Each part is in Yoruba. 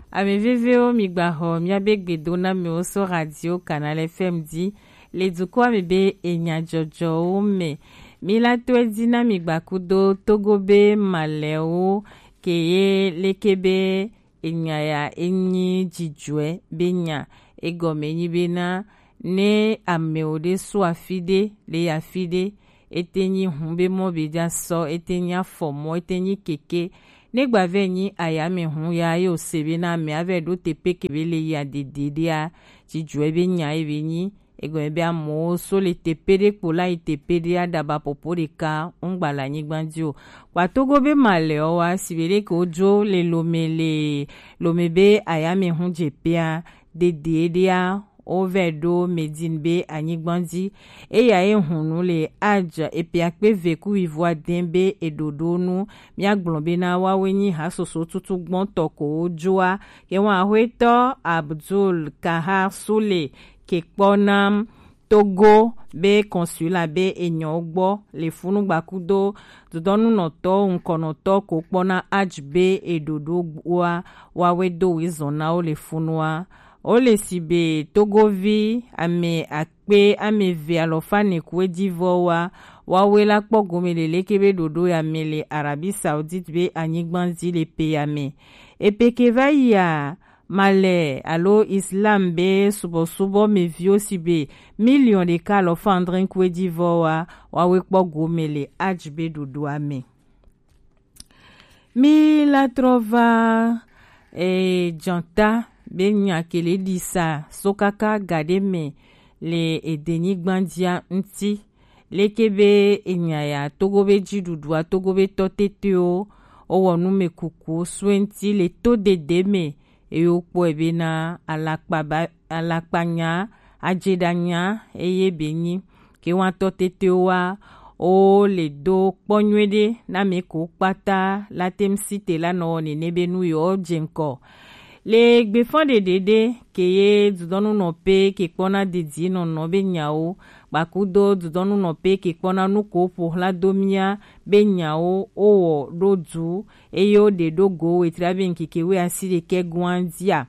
Ameveveo migbaho miabegbedo na meoso radio Canal FM di leduko amebe enya jojo ome milato edina migbakudo togobe maleo keye lekebe enya ya enyi jijwe benya egome nyibena ne ameode so afide le ya fide etenyi humbe mo beja so etenyi afomo etenyi keke negba venyi ayame hu ya yo sebe na me ave do tepe kebele ya dededia jijwe benya ebenyi ego ebe amo so le tepede kpola itepede adaba poporika ungbala nyigbandio kwatogo be male owa sibere ko jo le lomebe ayame hu jepia dededia ovedo medine be anyigbandi eya ehunu le aja epiakpe veku ivoa dembe edodonu miaglombe na wawenyi hasoso tutu gbon toko ojoa yewa ahweto Abdul Kahar Sule kekponam Togo be consulat be enyogbo le funu gbakudo dodonu noto unkonoto kokpona ajbe edodo wawedo wizona o le funua o le sibe Togovi ame akpe ame ve alofane kwe divowa wawela kpogome lekebe dodo ya mele Arabie Saoudite be anyigbanzi le peyame epekeva ya male alo Islam be subo mevio sibe million de kalo fandrin kwe divowa wawe kpogome le ajbe dodo ame mi la trova janta benya kele disa sokaka gademe le edeni gbandia nti lekebe enyaya togobe jidudua togobe toteteo owonu mekuku swenti le to dedeme eyokpo ebena alakpanya ajedanya eye benyi ke wan toteteo wa o le do kponywede na meko kpata latem site la no ne nebenu yo jenko le gbefon de dede keye dudonu no pe ke kpona dedi no be nyao bakudo dudonu no pe ke kpona nuko po la domia be nyao owo dodu eyo de dogo etrabe nkike we asire ke gwandia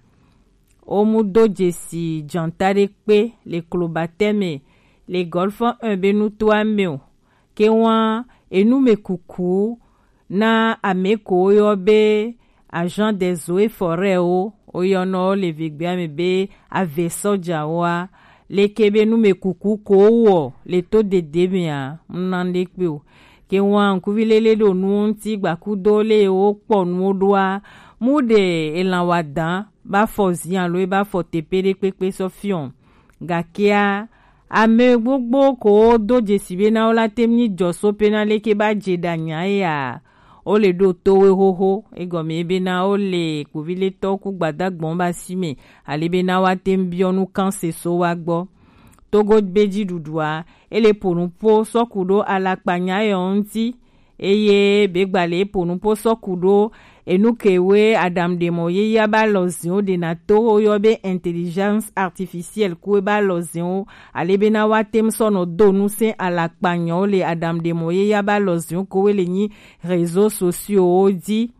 o mudo jesi jantare pe le klobateme le golfon 1 benu to ameo ke wan enu mekuku na ameko yo be agent des eaux et forêts oyono le vigbiame be ave soja wa lekebe nu mekuku ko wo le to de demia mnande pe o ke wan kuvilele do nu nti gbakudo le o po nu doa mude elanwadan ba fozian lo ba fotepere pepe sofion gakia ame gbogbo ko doje sibe na ola temni joso pena leke ba jedanya ya o le do towe hoho egome ebe na o le kuvile toku gbadagbon ba sime alebe na wa tembionu kanse so wa gbo togo beji dudua ele ponunpo sokudo alakpanya yonti eye begbale ponunpo sokudo enukewe Adam Demoye ya ba lozio de na to oyobe intelligence artificielle kwe ba lozio alebe na watem sono donu se alakpanyo le Adam Demoye ya ba lozio kowe le ni réseaux sociaux odi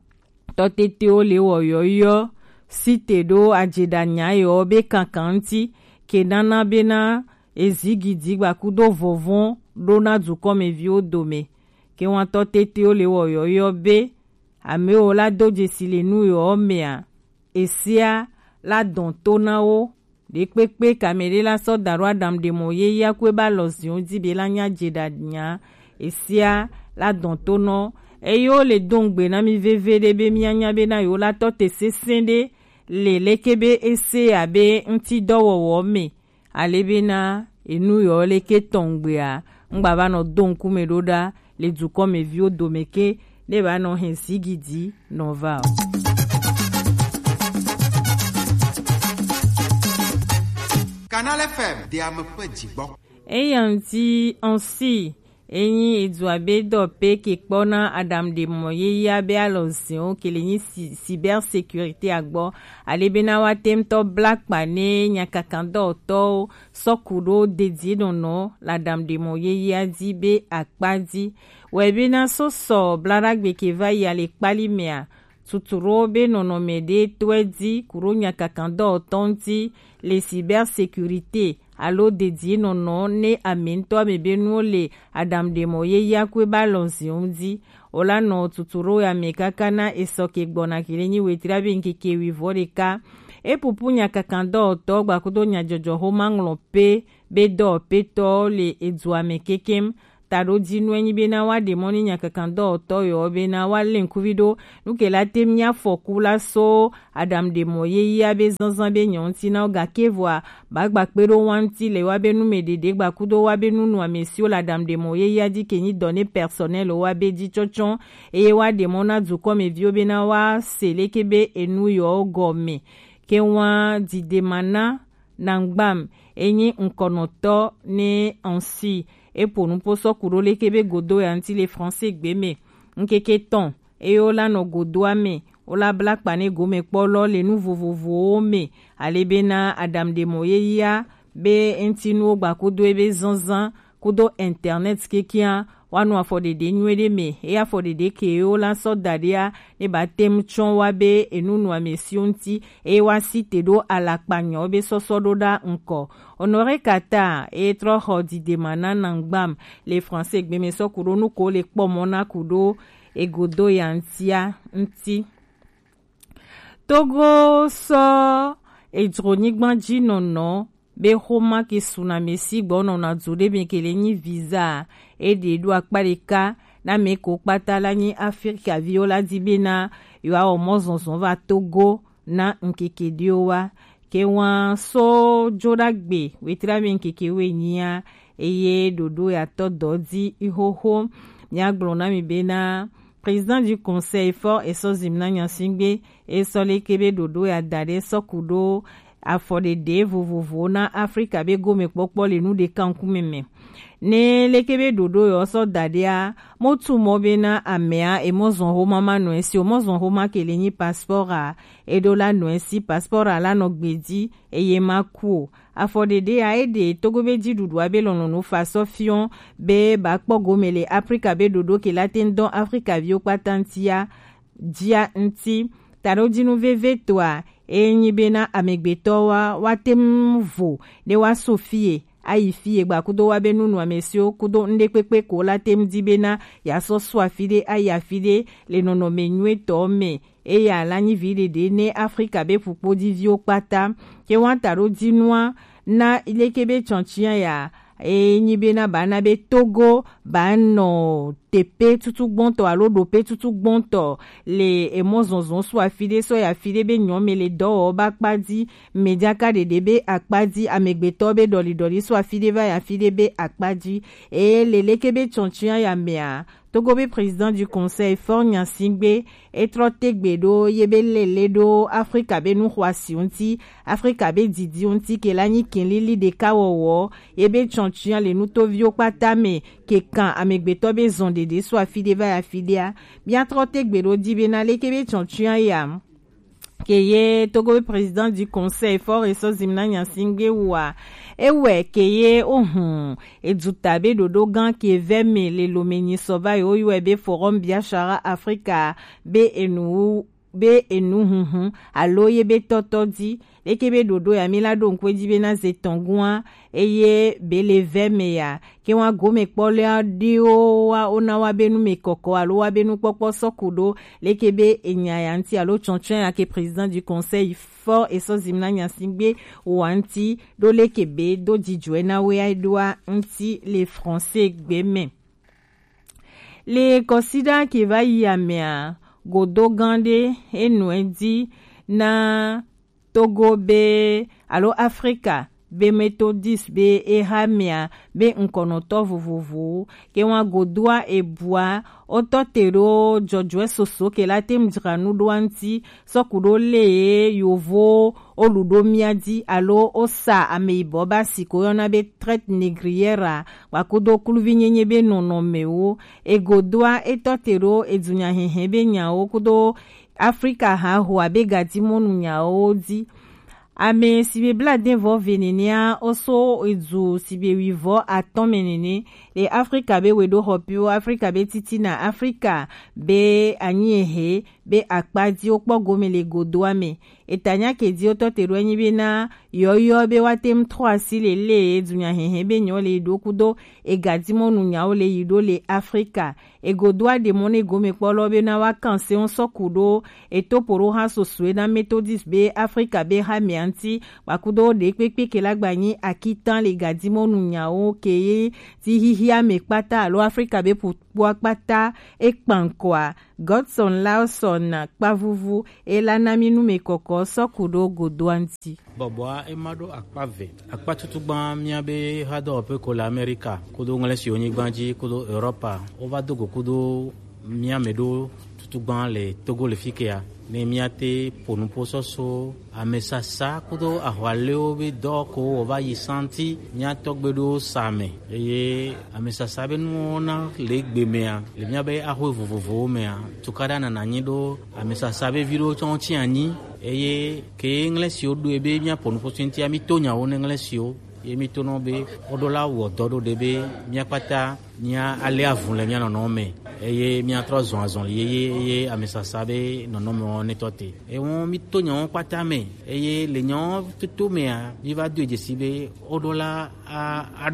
totete o le woyoyo site do ajedanya yo be kankanti kenana bena ezigidi gbakudo vovon dona du comme vio dome ke wan totete o le woyoyo be ame o la doje sile nu yo omea esia la dontona o de pepe kamere la so daro Adam Demoye ya kwe ba lozion di be la nya jedanya esia la dontono eyo le dongbe na mi veve de be mianya be na yo la tote sesende le lekebe ese abe nti dowo me alebe na enu yo leke tongbe a ngbaba no donku medoda le duko me vio domeke ne ba no hensigidi no va Canal FM de am pejigbo eyanti onsi eyin eduabe do pe ke kpona Adam Demoye ya be alonsion keleni cybersécurité agbo alebena watem to black pane nyakakando to sokudo dedi nono la Adam Demoye ya di be akpadi webina so blaragbeke va ya le kpalimea tuturo be nonomede twedi kuronya kakando tonti le cybersécurité alo dédié nono ne amento amebenu le Adam de Moye yakwe balonzi undi ola no tuturo ya mekakana esoke gbona kilenyi wetira be nkeke wivoreka epupunya kakando to gbakudo nya jojo homanglo pe be do pe to le eduame kekem taro dinu enyi be na wa demoni nya kakando to yo be na wa lenkuvido nuke la temnya fokula so Adam de Moye ya be zanzan be nyonti na ga kevwa bagba pero wanti le wa be nu medede gbakudo wa be nu a monsieur la Adam de Moye ya di kenyi données personnelles wa be di chochon e wa demona du comme vio be na wa selekebe enu yo gome ke wa di demana nangbam enyi nkonoto ne ansi et pour nous poso kurole kebe godo ya anti les français gbeme nkeke ton e ola no godo ame ola black pane gome polo le nouveau vovo me alebena Adam de Moye ya be entino gbakudo ebe zanzan kudo internet kekia wanu afodede nywede me e afodede ke ola so dadia ne batem chon wabe enunu amesionti e wasite do alakpanyo be sosodo da nko honore kata e tro hodi de manana ngbam les français gbeme so kuro nu ko le pomona kudo e godo yantia nti Togo so e dronigbanji nono be homa ki tsunami si gbono na zode be kelenyi visa e de do akpareka na meko patala ni Afrika viola dibena yo a omozonzon va Togo na nkeke diowa ke wan so jodagbe wetira be nkeke wenya eye dodo ya tododi ihoho nya glona mi bena président du conseil fort et so zimna nyansingbe e so lekebe dodo ya dade sokudo afodede vovovo na Afrika be gome kpokpo le nu de kankumeme ne lekebe dodo yo so dadia motu mobe na amea e mozon homa manu esi o mozon homa kelenyi passeport a edola no esi passeport ala no gbedi eye maku afodede a ede Togo be di dudu abe lono no faso fion be bakpo gome le Afrika be dodo ke latin don Afrika vio patantia dia nti taro dinu veve toa enyi bena amegbetowa watemvo de wa Sofie ayifi egba kudo wa benunu amesio kudo ndekpekpe ko la temdi bena ya so swafide ayafide le nono menwe to me e ya lanyi vide de ne Afrika be pupo divio pata ke wantaro dinwa na ilekebe chanchia ya enyi bena bana be Togo bano tepe tutu gbonto alo dope tutu gbonto le emozonzon so afide so ya fide be nyome le do ba kpadi mediaka de debe akpadi amegbeto be doli so afide va ya fide be akpadi e le lekebe chonchia ya mea Togo be président du conseil fort nyansingbe etrotegbe do yebelele do Afrika be nu hwasi unti Afrika be didi unti ke lanyi kinlili de kawowo yebe chonchia le nutovio patame ke kan amegbeto be zonde de so afide va ya fidea bien trotegbe do dibena lekebe chonchia ya keye Togo président du conseil fort et so zimna nyansingbe wa ewe keye edutabe dodo gan ke veme le lomeni sova yo ebe forum biashara Afrika be enu alo yebe totodi ekebe dodo ya milado nkweji be na zetongwa eye bele veme ya ke wa gome kpole dio wa ona wa benu mekoko alo wa benu popo sokudo lekebe enyaya nti alo chonchon ya ke président du conseil fort et so zimna nyansingbe wanti do lekebe do dijwe na we aidwa nti les français gbeme le consider ki va yamea godo gande enwedi na Togo be alo Afrika be methodist be ehamia be nkonoto vovovo ke wa godwa ebua ototero jojwe soso ke la temdira nudwanti sokudo le yovo oludo miadi alo osa ameibo basiko yona be traite négrière wakudo kuluvinyenye be nonomeo egodwa etotero edunya hehe be nyao kudo Afrika ha huwa be gadi monu nyao di ame sibe blade vo venenia oso edu sibe wivo aton menene le Afrika be wedo hopio Afrika be titi na Afrika be anyehe be akpadi okpogome le godoame etanya kedi ototeru enyi be na yoyo be watem 3 si le dunya hehe be nyo le dokudo egadimo nunya ole yido le Afrika egodoa de mone gome kpolo be na wakanse on sokudo etoporo ha sosue na Methodist be Afrika be ha mianti wakudo de pepe ke lagbanyi akitan le gadimo nunya o keye ti hihia mekpata alo Afrika be pata ekpankwa Godson Lawson kpavuvu elanaminu mekoko sokudo godoanti Boboa emado akpave akpatutugba miabe hado pe ko la America kudo ngale si oni gbanji kudo Europa ova dogo kudo miamedo tutugba le Togo le fikea ne miate ponu pososo amesasa kudo ahwaleo be doko ova yisanti nyatogbedo same eye amesasa be nuona legbemea le miabe ahwe vovovo mea tukada na nanyido amesasa be viro chonchi ani eye ke englesi odu ebe mia ponu posenti ami tonya won englesi o emi tono be odola wo dodo debe mia pata nya ale avun le mia no me eye mia trozon azon ye amesasa be no me netote e won mi tonya won pata me eye le nyon tutu me a viva de jesibe odola a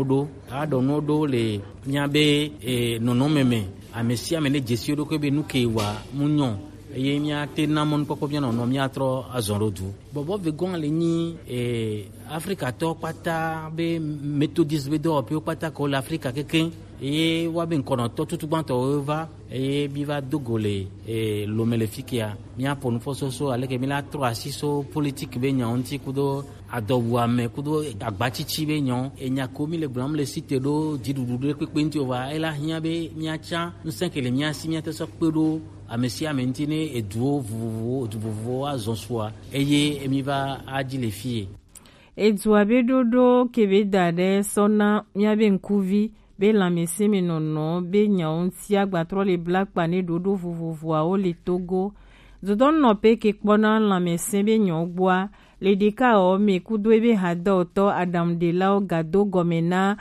donodo le mia be no me amesia me ne jesi odo ko be nuke wa munyon eye mia te namon poko bien no mia tro azonrodu bobo ve gon le ni Afrika to pata be Methodist be do pe pata ko l'Africa keken eye wa be nkono to tutugban to ova eye biva dogole lo melefikia mia ponu fososo aleke mila 3 politique be nyanti kudo adowa me kudo agbachichi be nyon enya komi le blam le site do didudu pepe nti ova ela hia be mia cha nsenkele mia si mia te so pedo amesia mentine eduo vuvo azonswa eye emiva aji le fie edua bedodo kebe dade sona miabe nkuvi be la meseme nono be nyaonti agbatro le black pane dodo vuvo o le Togo zodon no pe ke kpona la meseme nyogboa le deka o me kudo ebe hada oto Adam de lao gado gomena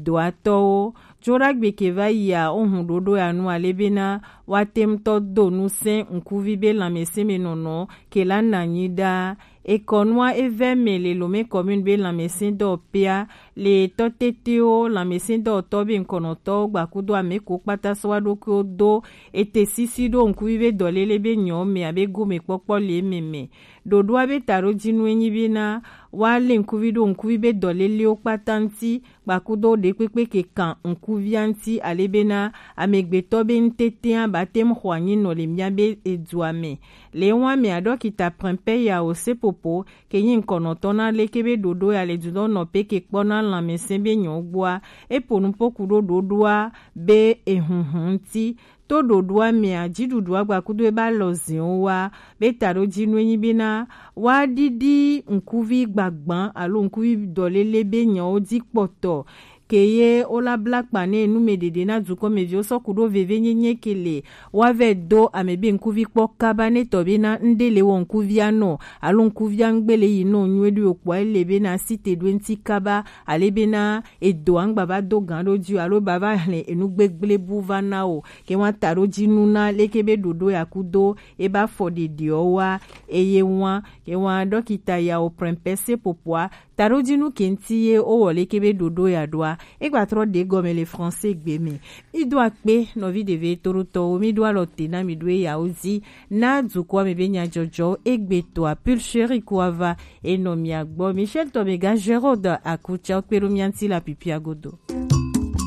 edoato joragbe keva ya ohun dodo anu alebena watem to donu sen nkuvi be la meseme nono ke la nanyida ekonwa eveme le lome commune be la mesin do pia le toteteo la mesin do tobi nkonoto gbakudo ameko pata swado ko do etesisi do nkuvi be dolele be nyome abe gome popo le meme dodo abe taro jinu enyi bina wale nkuvi be dolele o patanti gbakudo de pepe ke kan nkuvi anti alebena amegbeto be ntete batem khwanyi no le miabe eduame le wame adokita prempe ya osepopo kenyin konotona lekebe dodo ya le dudo no peke kpona la mesembe nyogboa eponu pokudo dodoa be ehunhunti to dodoa me ajidudu agbakudo eba lozin wa betaro jinu enyi bina wa didi nkuvi gbagban alo nkuvi dolele be nyan odi poto keye ola black pane numedede na duko mevio sokudo veve nyenye kele wave do amebe nkuvi kpo kabane tobina ndele won nkuviano alo nkuvia ngbele yino nwedu okpo elebe na site dwenti kaba alebena edo angbaba do gando ju alo baba le enugbegle buvana o ke wan taro jinuna lekebe dodo yakudo eba fode diowa eye wan ke wan dokita ya o prempese popwa taro jinu kentiye o wole kebe dodo ya doa egbatro de gome le français gbeme mi doa pe no vi deve toruto mi doa lotena mi doe ya ozi na dukwa me benya jojo egbeto a pulcheri kwava eno mi agbo Michel Tomega Gérald akucha perumianti la pipi agodo